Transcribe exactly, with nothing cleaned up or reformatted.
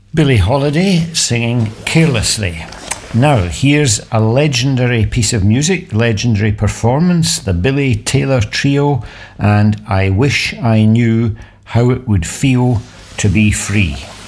Billie Holiday singing Carelessly. Now, here's a legendary piece of music, legendary performance, the Billy Taylor Trio, and I Wish I Knew How It Would Feel to Be Free.